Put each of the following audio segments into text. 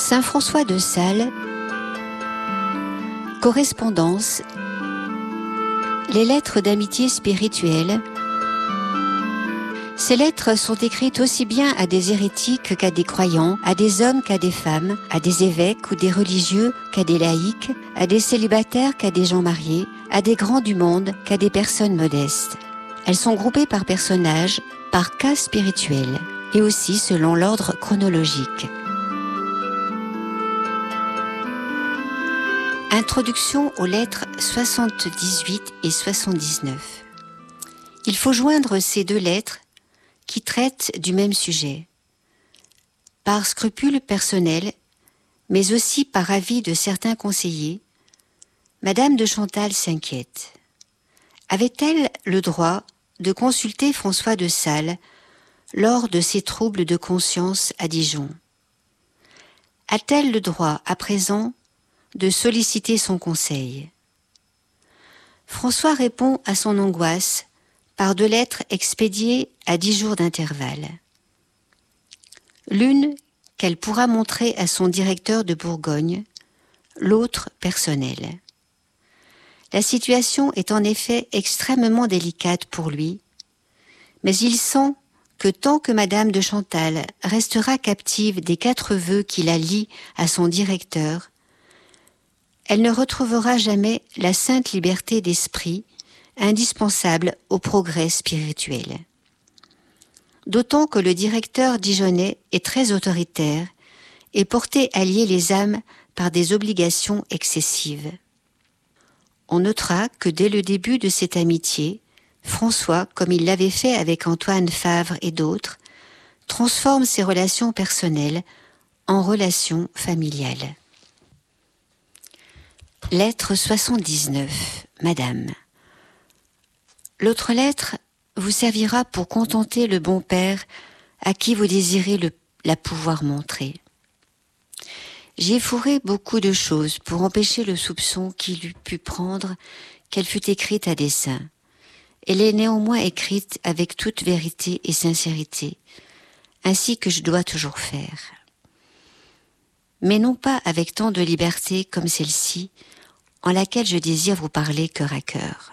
Saint François de Sales, correspondance, les lettres d'amitié spirituelle. Ces lettres sont écrites aussi bien à des hérétiques qu'à des croyants, à des hommes qu'à des femmes, à des évêques ou des religieux qu'à des laïcs, à des célibataires qu'à des gens mariés, à des grands du monde qu'à des personnes modestes. Elles sont groupées par personnages, par cas spirituels, et aussi selon l'ordre chronologique. Introduction aux lettres 78 et 79. Il faut joindre ces deux lettres qui traitent du même sujet. Par scrupule personnel, mais aussi par avis de certains conseillers, Madame de Chantal s'inquiète. Avait-elle le droit de consulter François de Sales lors de ses troubles de conscience à Dijon? A-t-elle le droit, à présent, de solliciter son conseil? François répond à son angoisse par deux lettres expédiées à 10 jours d'intervalle. L'une qu'elle pourra montrer à son directeur de Bourgogne, l'autre personnelle. La situation est en effet extrêmement délicate pour lui, mais il sent que tant que Madame de Chantal restera captive des 4 vœux qui la lient à son directeur, elle ne retrouvera jamais la sainte liberté d'esprit indispensable au progrès spirituel. D'autant que le directeur dijonnais est très autoritaire et porté à lier les âmes par des obligations excessives. On notera que dès le début de cette amitié, François, comme il l'avait fait avec Antoine Favre et d'autres, transforme ses relations personnelles en relations familiales. Lettre 79, Madame. L'autre lettre vous servira pour contenter le bon père à qui vous désirez la pouvoir montrer. J'y ai fourré beaucoup de choses pour empêcher le soupçon qu'il eût pu prendre qu'elle fût écrite à dessein. Elle est néanmoins écrite avec toute vérité et sincérité, ainsi que je dois toujours faire. Mais non pas avec tant de liberté comme celle-ci, en laquelle je désire vous parler cœur à cœur.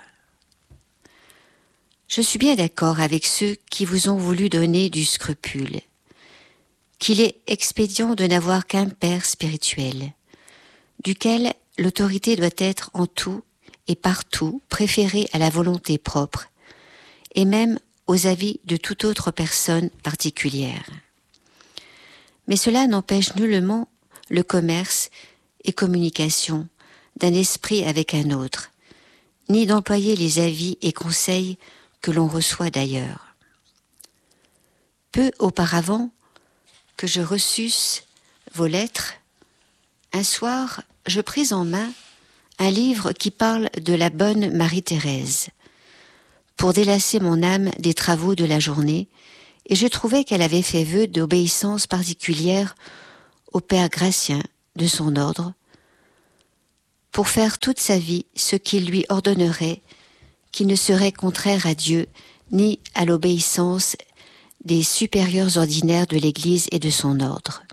Je suis bien d'accord avec ceux qui vous ont voulu donner du scrupule, qu'il est expédient de n'avoir qu'un père spirituel, duquel l'autorité doit être en tout et partout préférée à la volonté propre, et même aux avis de toute autre personne particulière. Mais cela n'empêche nullement le commerce et communication d'un esprit avec un autre, ni d'employer les avis et conseils que l'on reçoit d'ailleurs. Peu auparavant que je reçusse vos lettres, un soir, je pris en main un livre qui parle de la bonne Marie-Thérèse, pour délasser mon âme des travaux de la journée, et je trouvais qu'elle avait fait vœu d'obéissance particulière au Père Gratien de son ordre, pour faire toute sa vie ce qu'il lui ordonnerait, qui ne serait contraire à Dieu ni à l'obéissance des supérieurs ordinaires de l'Église et de son ordre.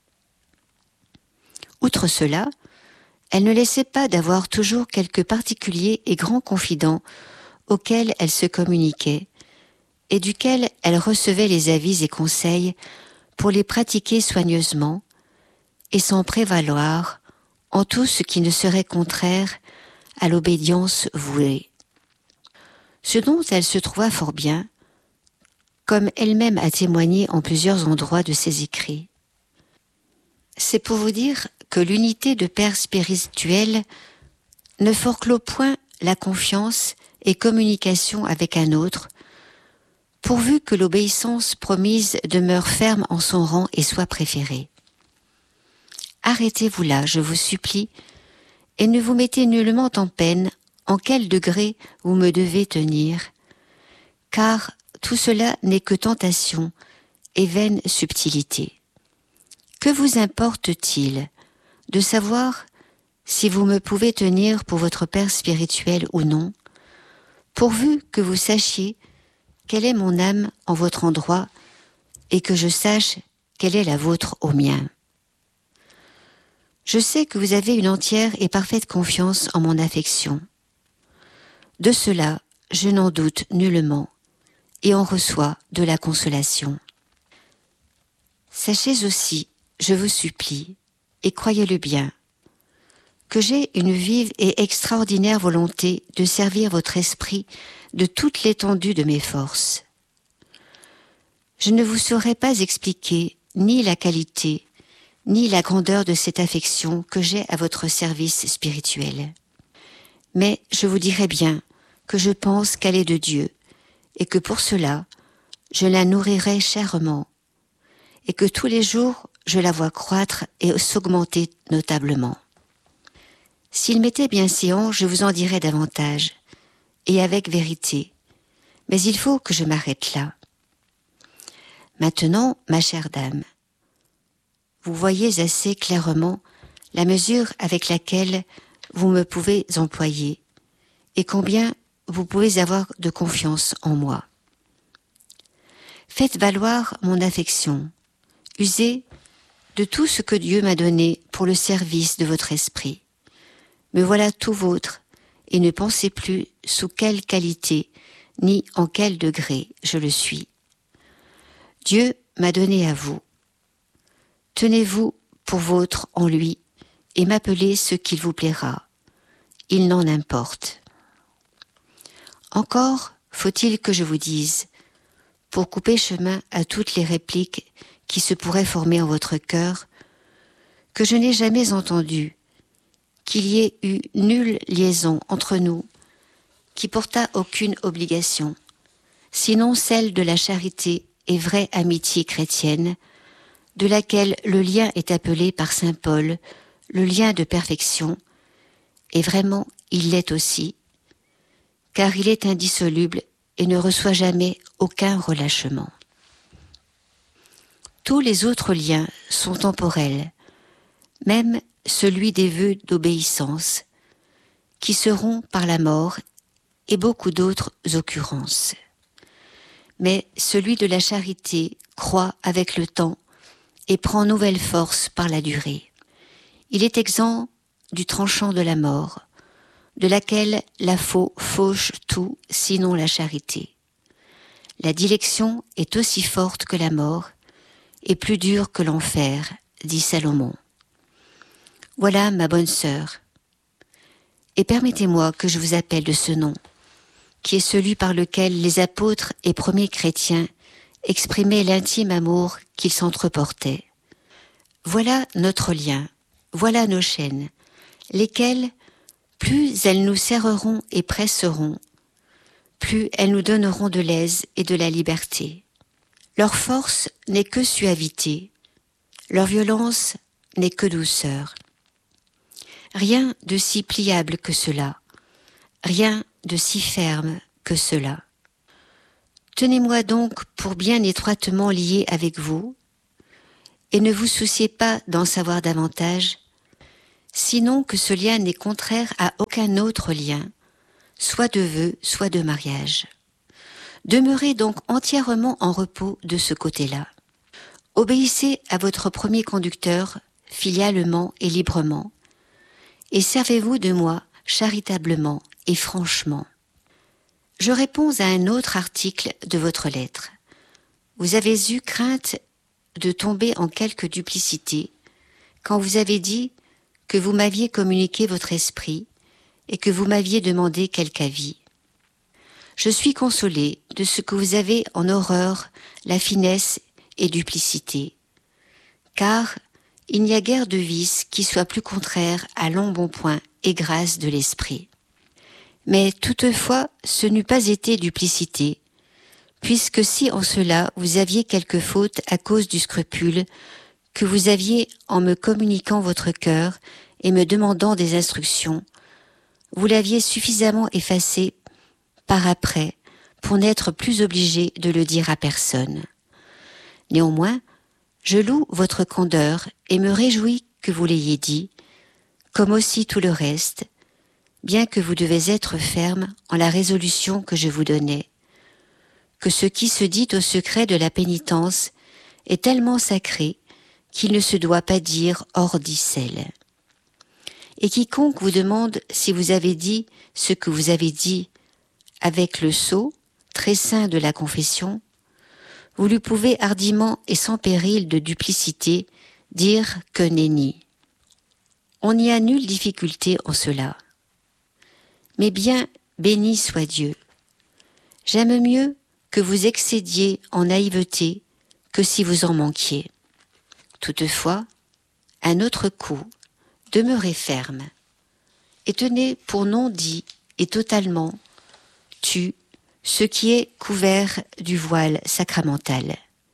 Outre cela, elle ne laissait pas d'avoir toujours quelques particuliers et grands confidents auxquels elle se communiquait et duquel elle recevait les avis et conseils pour les pratiquer soigneusement et s'en prévaloir en tout ce qui ne serait contraire à l'obédience vouée. Ce dont elle se trouva fort bien, comme elle-même a témoigné en plusieurs endroits de ses écrits. C'est pour vous dire que l'unité de père spirituel ne forclôt point la confiance et communication avec un autre, pourvu que l'obéissance promise demeure ferme en son rang et soit préférée. Arrêtez-vous là, je vous supplie, et ne vous mettez nullement en peine en quel degré vous me devez tenir, car tout cela n'est que tentation et vaine subtilité. Que vous importe-t-il de savoir si vous me pouvez tenir pour votre père spirituel ou non, pourvu que vous sachiez quelle est mon âme en votre endroit et que je sache quelle est la vôtre au mien. Je sais que vous avez une entière et parfaite confiance en mon affection. De cela, je n'en doute nullement, et en reçois de la consolation. Sachez aussi, je vous supplie, et croyez-le bien, que j'ai une vive et extraordinaire volonté de servir votre esprit de toute l'étendue de mes forces. Je ne vous saurais pas expliquer ni la qualité, ni la grandeur de cette affection que j'ai à votre service spirituel. Mais je vous dirai bien que je pense qu'elle est de Dieu, et que pour cela, je la nourrirai chèrement, et que tous les jours, je la vois croître et s'augmenter notablement. S'il m'était bienséant, je vous en dirais davantage, et avec vérité, mais il faut que je m'arrête là. Maintenant, ma chère dame, vous voyez assez clairement la mesure avec laquelle vous me pouvez employer, et combien vous pouvez avoir de confiance en moi. Faites valoir mon affection, usez de tout ce que Dieu m'a donné pour le service de votre esprit. Me voilà tout vôtre, et ne pensez plus sous quelle qualité, ni en quel degré je le suis. Dieu m'a donné à vous. Tenez-vous pour vôtre en lui, et m'appelez ce qu'il vous plaira. Il n'en importe. Encore faut-il que je vous dise, pour couper chemin à toutes les répliques qui se pourraient former en votre cœur, que je n'ai jamais entendu qu'il y ait eu nulle liaison entre nous qui portât aucune obligation, sinon celle de la charité et vraie amitié chrétienne, de laquelle le lien est appelé par saint Paul le lien de perfection, et vraiment il l'est aussi, car il est indissoluble et ne reçoit jamais aucun relâchement. Tous les autres liens sont temporels, même celui des vœux d'obéissance, qui seront par la mort et beaucoup d'autres occurrences. Mais celui de la charité croît avec le temps et prend nouvelle force par la durée. Il est exempt du tranchant de la mort, de laquelle la faux fauche tout, sinon la charité. La dilection est aussi forte que la mort, et plus dure que l'enfer, dit Salomon. Voilà ma bonne sœur, et permettez-moi que je vous appelle de ce nom, qui est celui par lequel les apôtres et premiers chrétiens exprimaient l'intime amour qu'ils s'entreportaient. Voilà notre lien, voilà nos chaînes, lesquelles, plus elles nous serreront et presseront, plus elles nous donneront de l'aise et de la liberté. Leur force n'est que suavité, leur violence n'est que douceur. Rien de si pliable que cela, rien de si ferme que cela. Tenez-moi donc pour bien étroitement lié avec vous, et ne vous souciez pas d'en savoir davantage, sinon que ce lien n'est contraire à aucun autre lien, soit de vœux, soit de mariage. Demeurez donc entièrement en repos de ce côté-là. Obéissez à votre premier conducteur, filialement et librement, et servez-vous de moi charitablement et franchement. Je réponds à un autre article de votre lettre. Vous avez eu crainte de tomber en quelque duplicité quand vous avez dit que vous m'aviez communiqué votre esprit et que vous m'aviez demandé quelque avis. Je suis consolée de ce que vous avez en horreur la finesse et duplicité, car il n'y a guère de vice qui soit plus contraire à l'embonpoint et grâce de l'esprit. Mais toutefois, ce n'eût pas été duplicité, puisque si en cela vous aviez quelque faute à cause du scrupule que vous aviez en me communiquant votre cœur et me demandant des instructions, vous l'aviez suffisamment effacé par après pour n'être plus obligé de le dire à personne. Néanmoins, je loue votre candeur et me réjouis que vous l'ayez dit, comme aussi tout le reste, bien que vous devez être ferme en la résolution que je vous donnais, que ce qui se dit au secret de la pénitence est tellement sacré qu'il ne se doit pas dire hors d'icelle. Et quiconque vous demande si vous avez dit ce que vous avez dit avec le sceau, très saint de la confession, vous lui pouvez hardiment et sans péril de duplicité dire que nenni. On n'y a nulle difficulté en cela. Mais bien, béni soit Dieu. J'aime mieux que vous excédiez en naïveté que si vous en manquiez. Toutefois, un autre coup, demeurez ferme, et tenez pour non dit et totalement tu ce qui est couvert du voile sacramental.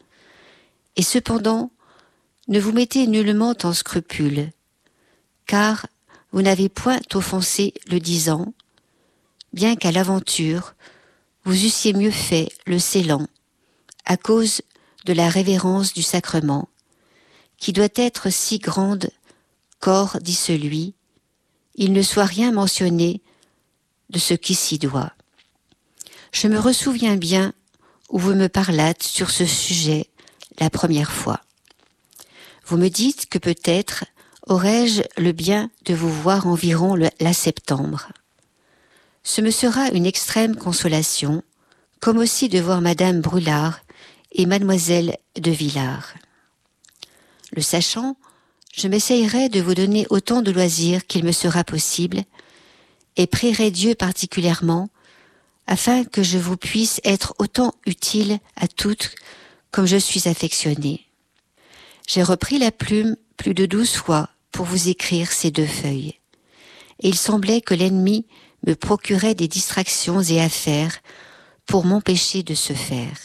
Et cependant, ne vous mettez nullement en scrupule, car vous n'avez point offensé le disant, bien qu'à l'aventure, vous eussiez mieux fait le scellant, à cause de la révérence du sacrement, qui doit être si grande qu'or dit celui, il ne soit rien mentionné de ce qui s'y doit. Je me ressouviens bien où vous me parlâtes sur ce sujet la première fois. Vous me dites que peut-être aurais-je le bien de vous voir environ la septembre. Ce me sera une extrême consolation, comme aussi de voir Madame Brulard et Mademoiselle de Villars. Le sachant, je m'essayerai de vous donner autant de loisirs qu'il me sera possible, et prierai Dieu particulièrement, afin que je vous puisse être autant utile à toutes comme je suis affectionnée. J'ai repris la plume plus de 12 fois pour vous écrire ces 2 feuilles, et il semblait que l'ennemi me procurait des distractions et affaires pour m'empêcher de ce faire.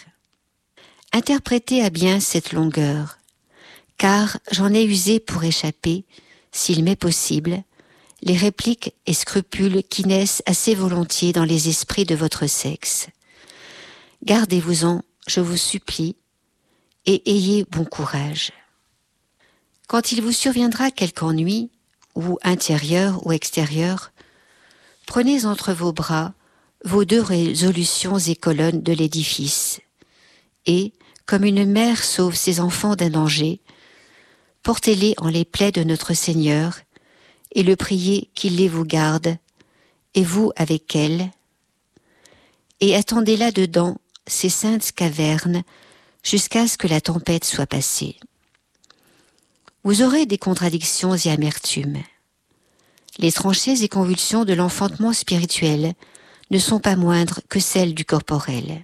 Interprétez à bien cette longueur, car j'en ai usé pour échapper, s'il m'est possible, les répliques et scrupules qui naissent assez volontiers dans les esprits de votre sexe. Gardez-vous-en, je vous supplie, et ayez bon courage. Quand il vous surviendra quelque ennui, ou intérieur ou extérieur, prenez entre vos bras vos 2 résolutions et colonnes de l'édifice, et, comme une mère sauve ses enfants d'un danger, portez-les en les plaies de notre Seigneur, et le priez qu'il les vous garde, et vous avec elle, et attendez là-dedans ces saintes cavernes jusqu'à ce que la tempête soit passée. Vous aurez des contradictions et amertumes. Les tranchées et convulsions de l'enfantement spirituel ne sont pas moindres que celles du corporel.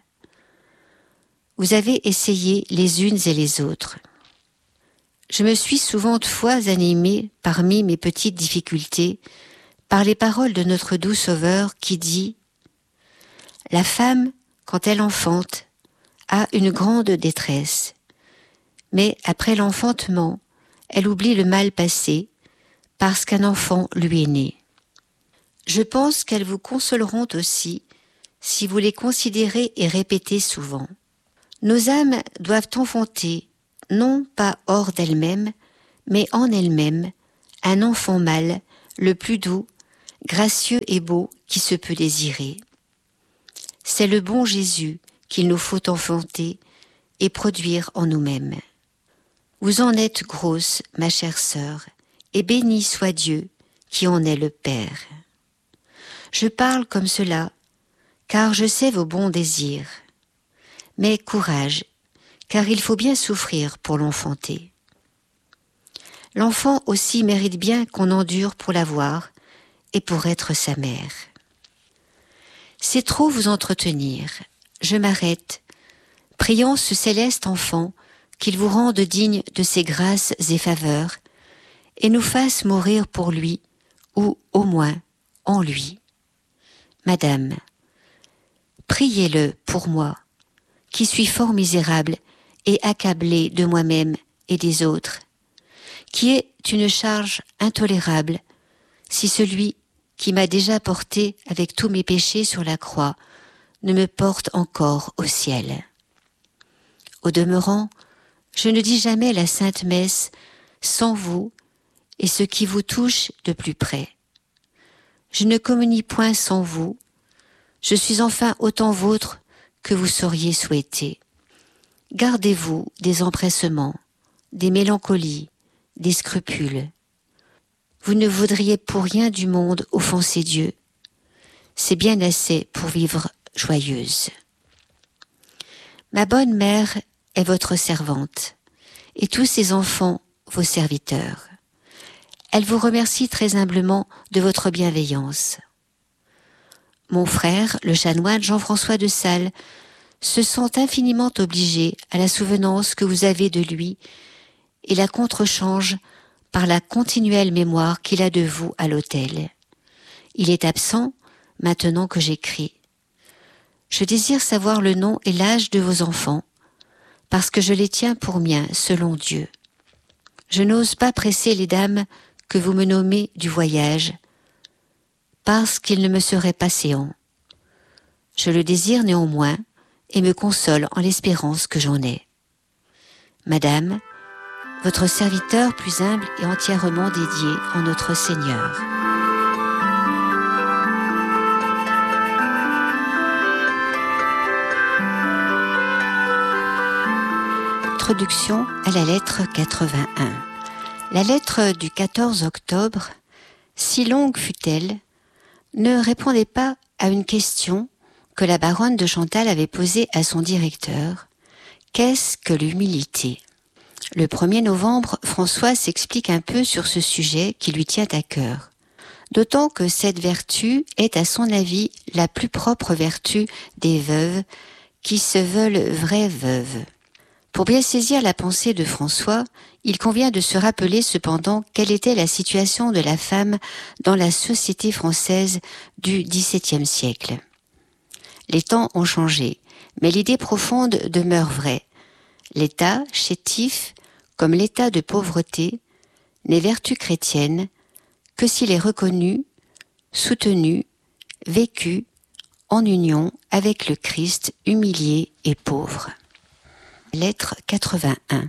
Vous avez essayé les unes et les autres. Je me suis souvent de fois animée parmi mes petites difficultés par les paroles de notre doux Sauveur qui dit « La femme, quand elle enfante, a une grande détresse, mais après l'enfantement, elle oublie le mal passé parce qu'un enfant lui est né. » Je pense qu'elles vous consoleront aussi si vous les considérez et répétez souvent. Nos âmes doivent enfanter, non pas hors d'elles-mêmes, mais en elles-mêmes, un enfant mâle, le plus doux, gracieux et beau qui se peut désirer. C'est le bon Jésus qu'il nous faut enfanter et produire en nous-mêmes. Vous en êtes grosse, ma chère sœur, et béni soit Dieu qui en est le Père. Je parle comme cela, car je sais vos bons désirs. Mais courage, car il faut bien souffrir pour l'enfanter. L'enfant aussi mérite bien qu'on endure pour l'avoir et pour être sa mère. C'est trop vous entretenir. Je m'arrête, priant ce céleste enfant qu'il vous rende digne de ses grâces et faveurs et nous fasse mourir pour lui, ou au moins en lui. Madame, priez-le pour moi, qui suis fort misérable et accablé de moi-même et des autres, qui est une charge intolérable si celui qui m'a déjà porté avec tous mes péchés sur la croix ne me porte encore au ciel. Au demeurant, je ne dis jamais la Sainte Messe sans vous et ce qui vous touche de plus près. Je ne communie point sans vous, je suis enfin autant vôtre que vous sauriez souhaiter. Gardez-vous des empressements, des mélancolies, des scrupules. vous ne voudriez pour rien du monde offenser Dieu. C'est bien assez pour vivre joyeuse. Ma bonne mère est votre servante, et tous ses enfants vos serviteurs. Elle vous remercie très humblement de votre bienveillance. Mon frère, le chanoine Jean-François de Sales, se sent infiniment obligé à la souvenance que vous avez de lui et la contrechange par la continuelle mémoire qu'il a de vous à l'autel. Il est absent maintenant que j'écris. Je désire savoir le nom et l'âge de vos enfants, parce que je les tiens pour miens selon Dieu. Je n'ose pas presser les dames que vous me nommez du voyage, parce qu'il ne me serait pas séant. Je le désire néanmoins, et me console en l'espérance que j'en ai. Madame, votre serviteur plus humble et entièrement dédié en notre Seigneur. Introduction à la lettre 81. La lettre du 14 octobre, si longue fut-elle, ne répondait pas à une question que la baronne de Chantal avait posée à son directeur. Qu'est-ce que l'humilité ? Le 1er novembre, François s'explique un peu sur ce sujet qui lui tient à cœur. D'autant que cette vertu est à son avis la plus propre vertu des veuves qui se veulent vraies veuves. Pour bien saisir la pensée de François, il convient de se rappeler cependant quelle était la situation de la femme dans la société française du XVIIe siècle. Les temps ont changé, mais l'idée profonde demeure vraie. L'état chétif, comme l'état de pauvreté, n'est vertu chrétienne que s'il est reconnu, soutenu, vécu en union avec le Christ humilié et pauvre. Lettre 81.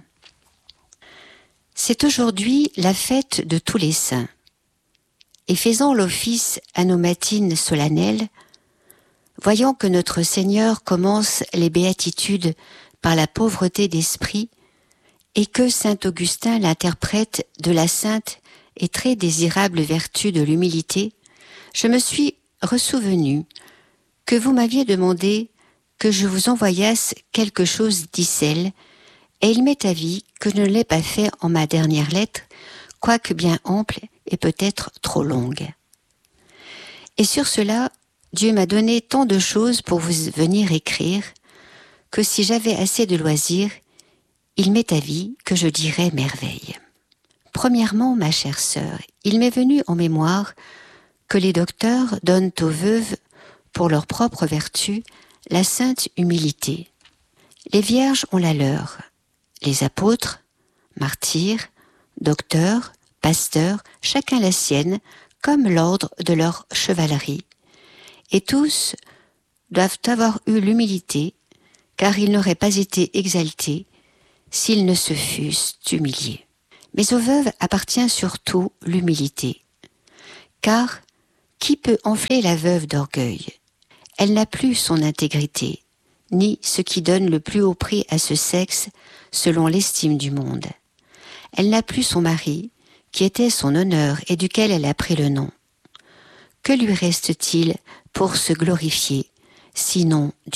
C'est aujourd'hui la fête de tous les saints. Et faisant l'office à nos matines solennelles, voyant que notre Seigneur commence les béatitudes par la pauvreté d'esprit et que saint Augustin l'interprète de la sainte et très désirable vertu de l'humilité, je me suis ressouvenu que vous m'aviez demandé que je vous envoyasse quelque chose d'Icelle, et il m'est avis que je ne l'ai pas fait en ma dernière lettre, quoique bien ample et peut-être trop longue. Et sur cela, Dieu m'a donné tant de choses pour vous venir écrire, que si j'avais assez de loisirs, il m'est avis que je dirais merveille. Premièrement, ma chère sœur, il m'est venu en mémoire que les docteurs donnent aux veuves, pour leur propre vertu, la sainte humilité. Les vierges ont la leur, les apôtres, martyrs, docteurs, pasteurs, chacun la sienne, comme l'ordre de leur chevalerie. Et tous doivent avoir eu l'humilité, car ils n'auraient pas été exaltés s'ils ne se fussent humiliés. Mais aux veuves appartient surtout l'humilité, car qui peut enfler la veuve d'orgueil ? Elle n'a plus son intégrité, ni ce qui donne le plus haut prix à ce sexe selon l'estime du monde. Elle n'a plus son mari, qui était son honneur et duquel elle a pris le nom. Que lui reste-t-il pour se glorifier, sinon Dieu ?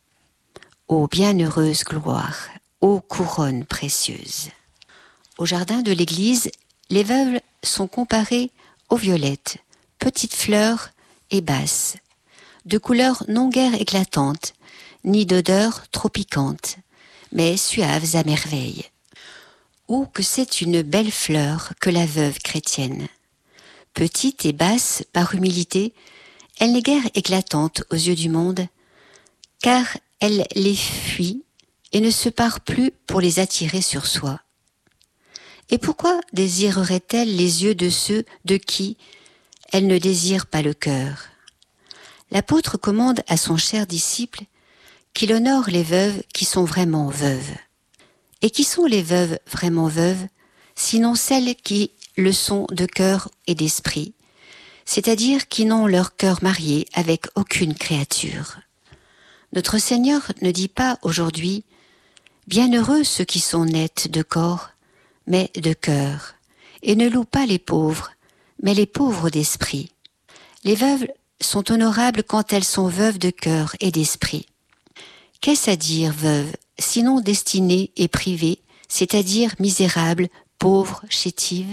Ô bienheureuse gloire, ô couronne précieuse. Au jardin de l'église, les veuves sont comparées aux violettes, petites fleurs et basses, de couleurs non guère éclatantes, ni d'odeur trop piquante, mais suaves à merveille. Oh, que c'est une belle fleur que la veuve chrétienne. Petite et basse par humilité, elle n'est guère éclatante aux yeux du monde, car elle les fuit et ne se pare plus pour les attirer sur soi. Et pourquoi désirerait-elle les yeux de ceux de qui elle ne désire pas le cœur ? L'apôtre commande à son cher disciple qu'il honore les veuves qui sont vraiment veuves. Et qui sont les veuves vraiment veuves, sinon celles qui le sont de cœur et d'esprit, c'est-à-dire qui n'ont leur cœur marié avec aucune créature. Notre Seigneur ne dit pas aujourd'hui « Bienheureux ceux qui sont nets de corps, mais de cœur », et ne loue pas les pauvres, mais les pauvres d'esprit. Les veuves sont honorables quand elles sont veuves de cœur et d'esprit. Qu'est-ce à dire veuve, sinon destinée et privée, c'est-à-dire misérable, pauvre, chétive?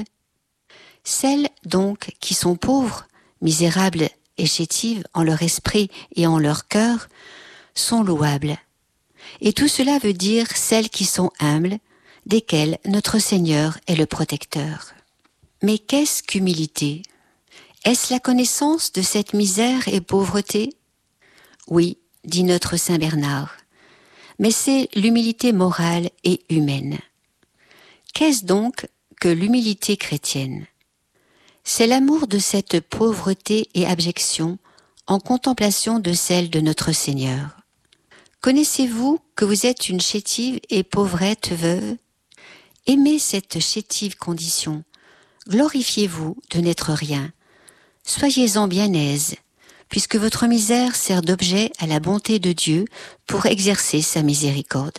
Celles donc qui sont pauvres, misérables et chétives en leur esprit et en leur cœur, sont louables. Et tout cela veut dire celles qui sont humbles, desquelles notre Seigneur est le protecteur. Mais qu'est-ce qu'humilité? Est-ce la connaissance de cette misère et pauvreté? Oui, dit notre Saint Bernard, mais c'est l'humilité morale et humaine. Qu'est-ce donc que l'humilité chrétienne? C'est l'amour de cette pauvreté et abjection en contemplation de celle de notre Seigneur. Connaissez-vous que vous êtes une chétive et pauvrette veuve? Aimez cette chétive condition, glorifiez-vous de n'être rien, soyez-en bien aise, puisque votre misère sert d'objet à la bonté de Dieu pour exercer sa miséricorde.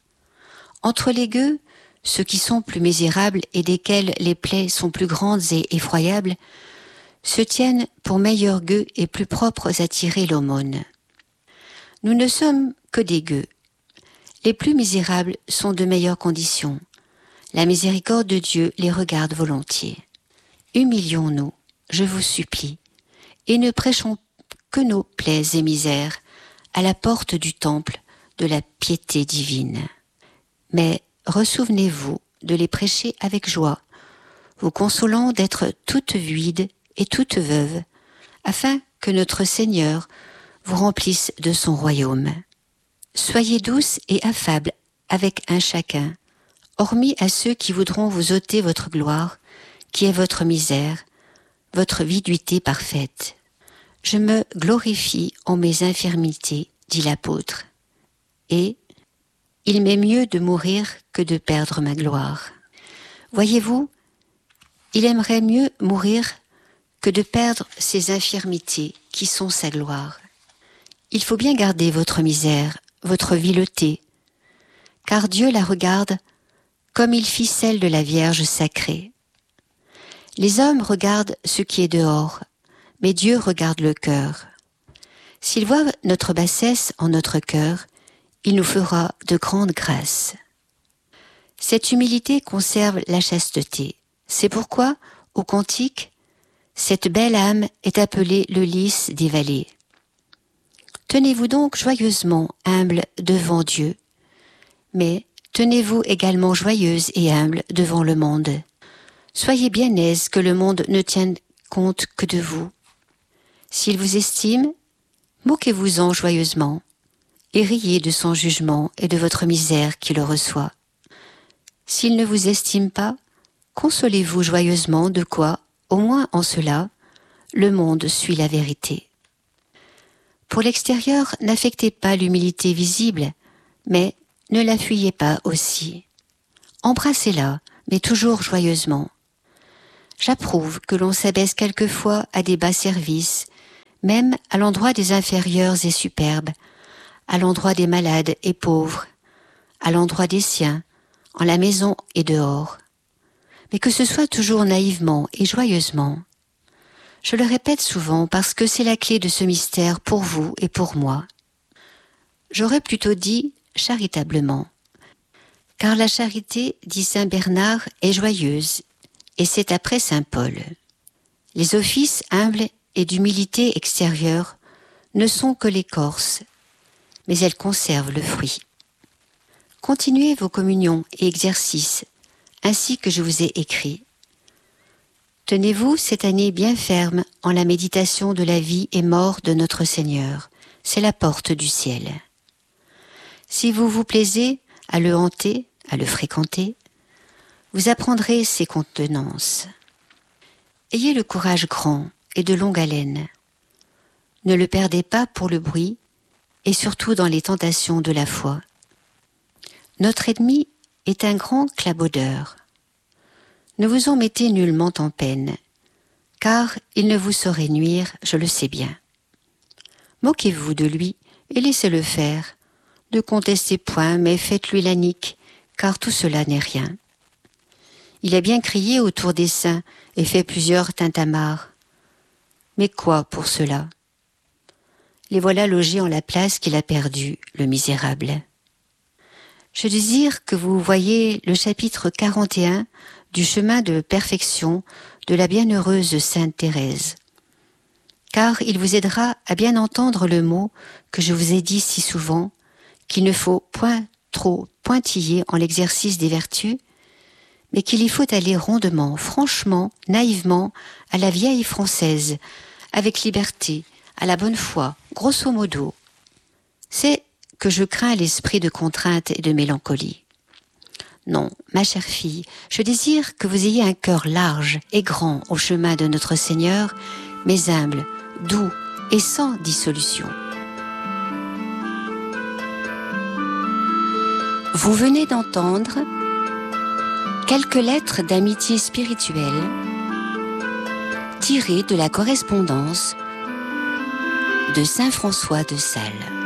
Entre les gueux, ceux qui sont plus misérables et desquels les plaies sont plus grandes et effroyables, se tiennent pour meilleurs gueux et plus propres à tirer l'aumône. Nous ne sommes que des gueux. Les plus misérables sont de meilleures conditions. La miséricorde de Dieu les regarde volontiers. Humilions-nous, je vous supplie, et ne prêchons que nos plaies et misères à la porte du temple de la piété divine. Mais ressouvenez-vous de les prêcher avec joie, vous consolant d'être toute vide et toute veuve, afin que notre Seigneur vous remplisse de son royaume. Soyez douces et affables avec un chacun, hormis à ceux qui voudront vous ôter votre gloire, qui est votre misère, votre viduité parfaite. Je me glorifie en mes infirmités, dit l'apôtre, et il m'est mieux de mourir que de perdre ma gloire. Voyez-vous, il aimerait mieux mourir que de perdre ses infirmités qui sont sa gloire. Il faut bien garder votre misère, votre vileté, car Dieu la regarde comme il fit celle de la Vierge sacrée. Les hommes regardent ce qui est dehors, mais Dieu regarde le cœur. S'il voit notre bassesse en notre cœur, il nous fera de grandes grâces. Cette humilité conserve la chasteté. C'est pourquoi, au cantique, cette belle âme est appelée le lys des vallées. Tenez-vous donc joyeusement humble devant Dieu, mais tenez-vous également joyeuse et humble devant le monde. Soyez bien aise que le monde ne tienne compte que de vous. S'il vous estime, moquez-vous-en joyeusement, et riez de son jugement et de votre misère qui le reçoit. S'il ne vous estime pas, consolez-vous joyeusement de quoi, au moins en cela, le monde suit la vérité. Pour l'extérieur, n'affectez pas l'humilité visible, mais ne la fuyez pas aussi. Embrassez-la, mais toujours joyeusement. J'approuve que l'on s'abaisse quelquefois à des bas services, même à l'endroit des inférieurs et superbes, à l'endroit des malades et pauvres, à l'endroit des siens, en la maison et dehors. Mais que ce soit toujours naïvement et joyeusement. Je le répète souvent parce que c'est la clé de ce mystère pour vous et pour moi. J'aurais plutôt dit charitablement. Car la charité, dit saint Bernard, est joyeuse, et c'est après saint Paul. Les offices humbles et d'humilité extérieure ne sont que l'écorce, mais elles conservent le fruit. Continuez vos communions et exercices, ainsi que je vous ai écrit. Tenez-vous cette année bien ferme en la méditation de la vie et mort de notre Seigneur. C'est la porte du ciel. Si vous vous plaisez à le hanter, à le fréquenter, vous apprendrez ses contenances. Ayez le courage grand et de longue haleine. Ne le perdez pas pour le bruit et surtout dans les tentations de la foi. Notre ennemi est un grand clabaudeur. Ne vous en mettez nullement en peine, car il ne vous saurait nuire, je le sais bien. Moquez-vous de lui et laissez-le faire. Ne contestez point, mais faites-lui la nique, car tout cela n'est rien. Il a bien crié autour des saints et fait plusieurs tintamars. Mais quoi pour cela? Les voilà logés en la place qu'il a perdue, le misérable. Je désire que vous voyiez le chapitre 41 du chemin de perfection de la bienheureuse Sainte Thérèse, car il vous aidera à bien entendre le mot que je vous ai dit si souvent, qu'il ne faut point trop pointiller en l'exercice des vertus, mais qu'il y faut aller rondement, franchement, naïvement, à la vieille française, avec liberté, à la bonne foi, grosso modo. C'est que je crains l'esprit de contrainte et de mélancolie. Non, ma chère fille, je désire que vous ayez un cœur large et grand au chemin de notre Seigneur, mais humble, doux et sans dissolution. Vous venez d'entendre quelques lettres d'amitié spirituelle tirées de la correspondance de Saint François de Sales.